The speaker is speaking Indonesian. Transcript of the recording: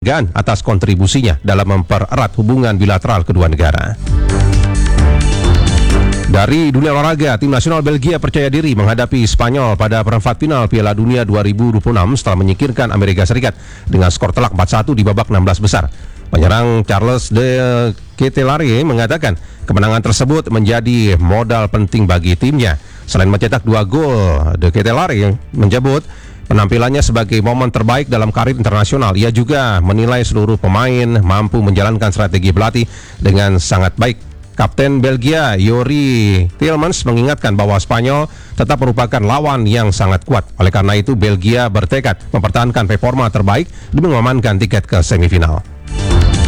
penghargaan atas kontribusinya dalam mempererat hubungan bilateral kedua negara. Dari dunia olahraga, tim nasional Belgia percaya diri menghadapi Spanyol pada perempat final Piala Dunia 2026 setelah menyingkirkan Amerika Serikat dengan skor telak 4-1 di babak 16 besar. Penyerang Charles de Ketelaere mengatakan kemenangan tersebut menjadi modal penting bagi timnya. Selain mencetak 2 gol, de Ketelaere menyebut penampilannya sebagai momen terbaik dalam karir internasional. Ia juga menilai seluruh pemain mampu menjalankan strategi pelatih dengan sangat baik. Kapten Belgia Yuri Tielemans mengingatkan bahwa Spanyol tetap merupakan lawan yang sangat kuat. Oleh karena itu, Belgia bertekad mempertahankan performa terbaik demi mengamankan tiket ke semifinal.